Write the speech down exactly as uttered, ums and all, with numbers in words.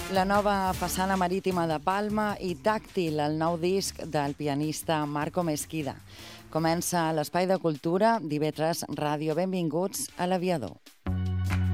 La nova façana marítima de Palma i Tàctil, el nou disc del pianista Marco Mesquida. Comença l'Espai de Cultura d'I V tres Ràdio. Benvinguts a l'Aviador.